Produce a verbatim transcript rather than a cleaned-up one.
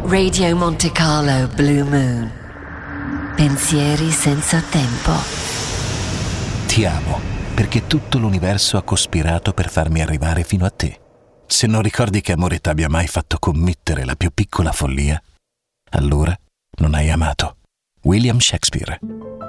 Radio Monte Carlo Blue Moon. Pensieri senza tempo. Ti amo, perché tutto l'universo ha cospirato per farmi arrivare fino a te. Se non ricordi che amore t'abbia mai fatto commettere la più piccola follia, allora non hai amato. William Shakespeare.